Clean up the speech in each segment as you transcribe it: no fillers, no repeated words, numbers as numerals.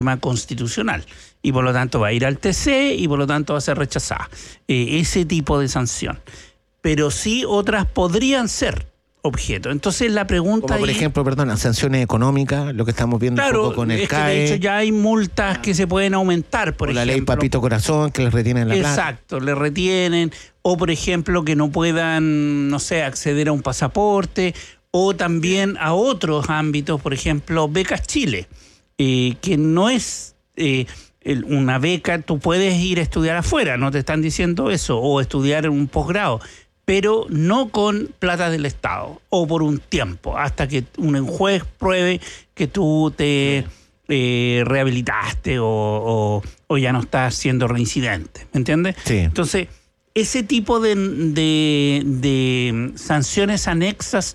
constitucional y por lo tanto va a ir al TC y por lo tanto va a ser rechazada. Ese tipo de sanción. Pero sí otras podrían ser objeto. Entonces la pregunta como por ejemplo, sanciones económicas, lo que estamos viendo un poco con el CAE. De hecho ya hay multas que se pueden aumentar, por ejemplo. La ley Papito Corazón, que les retienen la plata. Exacto, le retienen. O por ejemplo que no puedan, no sé, acceder a un pasaporte. O también a otros ámbitos, por ejemplo, Becas Chile, que no es una beca, tú puedes ir a estudiar afuera, no te están diciendo eso, o estudiar en un posgrado, pero no con plata del Estado, o por un tiempo, hasta que un juez pruebe que tú te rehabilitaste o ya no estás siendo reincidente, ¿me entiendes? Sí. Entonces, ese tipo de sanciones anexas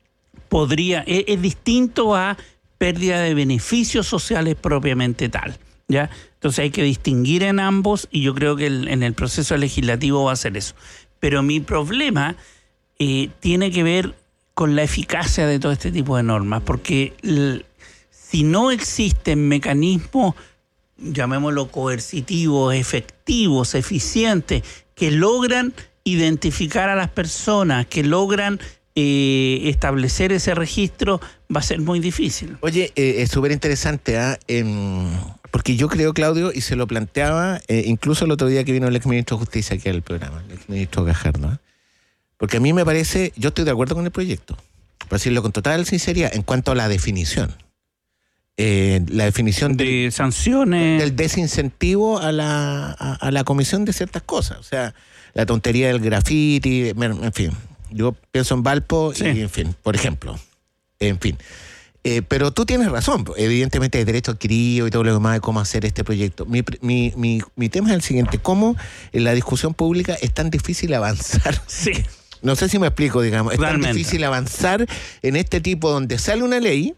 es distinto a pérdida de beneficios sociales propiamente tal, ¿ya? Entonces hay que distinguir en ambos y yo creo que en el proceso legislativo va a ser eso. Pero mi problema tiene que ver con la eficacia de todo este tipo de normas, porque si no existen mecanismos, llamémoslo coercitivos, efectivos, eficientes, que logran identificar a las personas, que logran establecer ese registro, va a ser muy difícil. Oye, es súper interesante, porque yo creo, Claudio, y se lo planteaba incluso el otro día que vino el exministro de Justicia aquí al programa, el exministro Gajardo, porque a mí me parece, yo estoy de acuerdo con el proyecto, para decirlo con total sinceridad, en cuanto a la definición. La definición de sanciones, del desincentivo a la comisión de ciertas cosas, o sea, la tontería del grafiti, en fin. Yo pienso en Valpo y, en fin, por ejemplo. En fin. Pero tú tienes razón. Evidentemente hay derecho adquirido y todo lo demás de cómo hacer este proyecto. Mi tema es el siguiente. ¿Cómo en la discusión pública es tan difícil avanzar? Sí. No sé si me explico, digamos. Es Realmente tan difícil avanzar en este tipo donde sale una ley.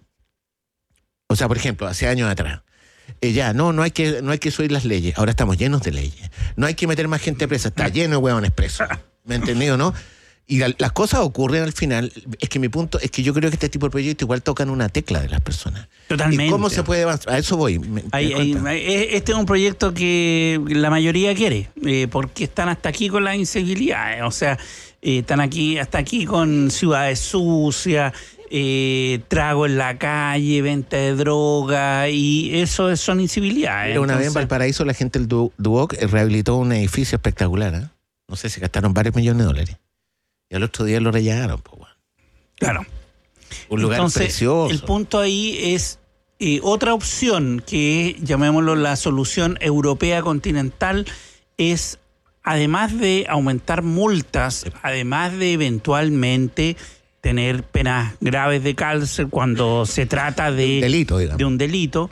O sea, por ejemplo, hace años atrás. No hay que subir las leyes. Ahora estamos llenos de leyes. No hay que meter más gente presa. Está lleno de huevones presos. ¿Me has entendido, no? Y las cosas ocurren al final. Es que mi punto es que yo creo que este tipo de proyectos igual tocan una tecla de las personas. Totalmente. ¿Y cómo se puede avanzar? A eso voy. Este es un proyecto que la mayoría quiere, porque están hasta aquí con las incivilidades. O sea, están hasta aquí con ciudades sucias, trago en la calle, venta de droga, y eso son incivilidades. Una vez en Valparaíso la gente del Duoc rehabilitó un edificio espectacular. No sé, se gastaron varios millones de dólares. Y al otro día lo rellenaron, pues, bueno. Claro. Un lugar precioso. El punto ahí es otra opción que, llamémoslo la solución europea continental, es, además de aumentar multas, además de eventualmente tener penas graves de cárcel cuando se trata de un delito,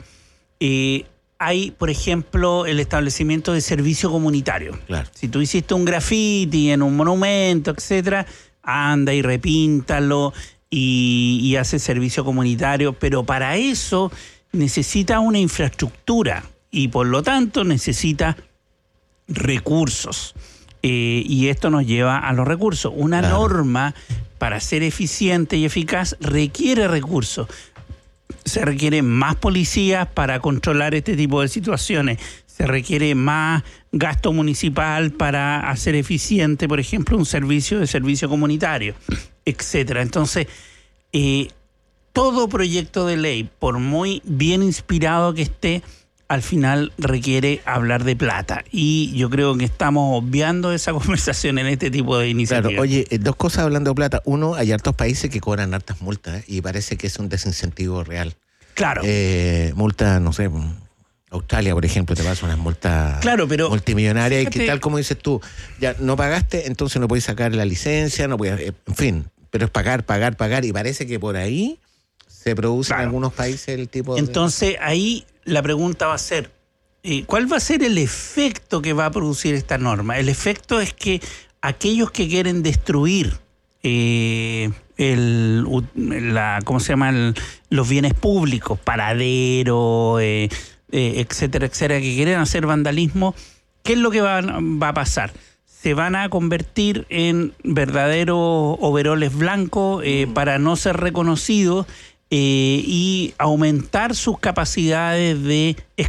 hay, por ejemplo, el establecimiento de servicio comunitario. Claro. Si tú hiciste un graffiti en un monumento, etcétera, anda y repíntalo y hace servicio comunitario, pero para eso necesita una infraestructura y por lo tanto necesita recursos. Y esto nos lleva a los recursos. Una norma, para ser eficiente y eficaz, requiere recursos. Se requiere más policías para controlar este tipo de situaciones. Se requiere más gasto municipal para hacer eficiente, por ejemplo, un servicio comunitario, etcétera. Entonces, todo proyecto de ley, por muy bien inspirado que esté, al final requiere hablar de plata. Y yo creo que estamos obviando esa conversación en este tipo de iniciativas. Claro, oye, dos cosas hablando de plata. Uno, hay hartos países que cobran hartas multas y parece que es un desincentivo real. Claro. Multas, no sé, Australia, por ejemplo, te pasa unas multas multimillonarias, fíjate, y que tal como dices tú, ya no pagaste, entonces no puedes sacar la licencia, no puedes, en fin, pero es pagar, y parece que por ahí se produce en algunos países el tipo de... Entonces, ahí la pregunta va a ser, ¿cuál va a ser el efecto que va a producir esta norma? El efecto es que aquellos que quieren destruir ¿cómo se llama? Los bienes públicos, paraderos, etcétera, que quieren hacer vandalismo, ¿qué es lo que va a pasar? Se van a convertir en verdaderos overoles blancos para no ser reconocidos y aumentar sus capacidades de